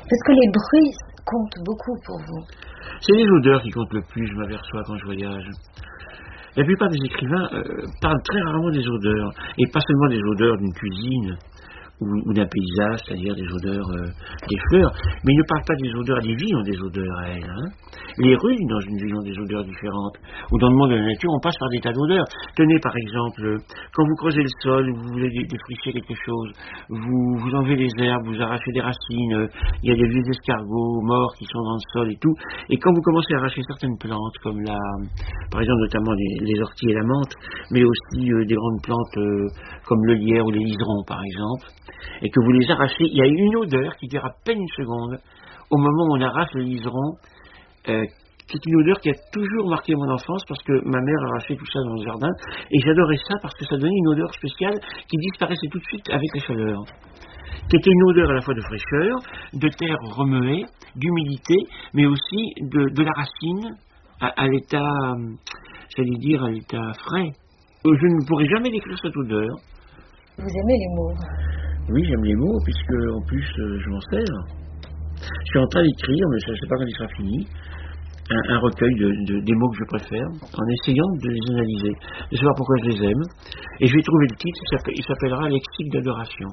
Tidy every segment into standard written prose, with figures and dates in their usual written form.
Parce que les bruits comptent beaucoup pour vous. C'est les odeurs qui comptent le plus, je m'aperçois quand je voyage. La plupart des écrivains parlent très rarement des odeurs, et pas seulement des odeurs d'une cuisine ou d'un paysage, c'est-à-dire des odeurs des fleurs, mais ils ne parlent pas des odeurs. Les villes ont des odeurs à elles. Les rues dans une ville ont des odeurs différentes. Ou dans le monde de la nature, on passe par des tas d'odeurs. Tenez par exemple, quand vous creusez le sol, vous voulez défricher quelque chose, vous enlevez les herbes, vous arrachez des racines, il y a des vieux escargots morts qui sont dans le sol et tout. Et quand vous commencez à arracher certaines plantes, comme par exemple notamment les orties et la menthe, mais aussi des grandes plantes comme le lierre ou les liserons par exemple, et que vous les arrachez, il y a une odeur qui dure à peine une seconde au moment où on arrache le liseron, qui est une odeur qui a toujours marqué mon enfance parce que ma mère arrachait tout ça dans le jardin et j'adorais ça parce que ça donnait une odeur spéciale qui disparaissait tout de suite avec la chaleur, qui était une odeur à la fois de fraîcheur, de terre remuée, d'humidité, mais aussi de la racine à l'état, j'allais dire, à l'état frais. Je ne pourrais jamais décrire cette odeur. Vous aimez les mots? Oui, j'aime les mots, puisque en plus je m'en sers. Je suis en train d'écrire, mais je ne sais pas quand il sera fini, un recueil des mots que je préfère, en essayant de les analyser, de savoir pourquoi je les aime. Et je vais trouver le titre, il s'appellera Lexique d'adoration.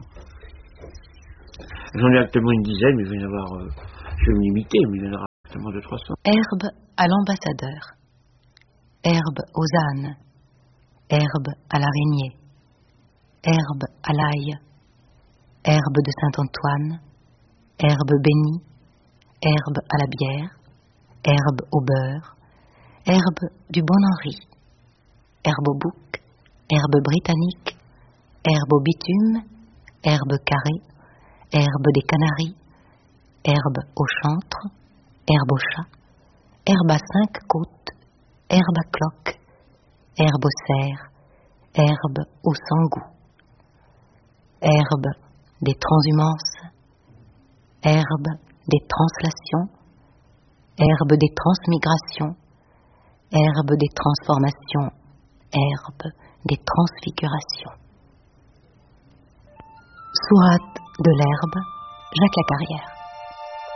J'en ai actuellement une dizaine, mais il va y en avoir, je vais me limiter, mais il y en aura actuellement 200-300. Herbe à l'ambassadeur, herbe aux ânes, herbe à l'araignée, herbe à l'ail, herbe de Saint-Antoine, herbe bénie, herbe à la bière, herbe au beurre, herbe du bon Henri, herbe au bouc, herbe britannique, herbe au bitume, herbe carrée, herbe des Canaries, herbe au chantre, herbe au chat, herbe à 5 côtes, herbe à cloque, herbe au cerf, herbe au sans-goût, herbe des transhumances, herbe des translations, herbe des transmigrations, herbe des transformations, herbe des transfigurations. Sourate de l'herbe, Jacques Lacarrière.